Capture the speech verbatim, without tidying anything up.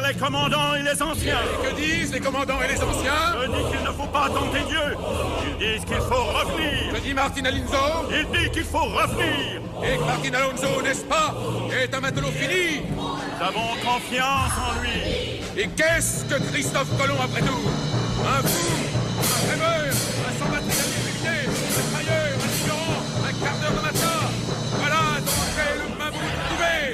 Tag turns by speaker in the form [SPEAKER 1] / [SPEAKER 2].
[SPEAKER 1] les commandants et les anciens.
[SPEAKER 2] Et que disent les commandants et les anciens?
[SPEAKER 1] Je dis qu'il ne faut pas tenter Dieu. Ils disent qu'il faut revenir.
[SPEAKER 2] Que dit Martin Alonso?
[SPEAKER 1] Il dit qu'il faut revenir.
[SPEAKER 2] Et que Martin Alonso, n'est-ce pas, est un matelot fini?
[SPEAKER 1] Nous avons confiance en lui.
[SPEAKER 2] Et qu'est-ce que Christophe Colomb après tout? Un fou? Un rêveur?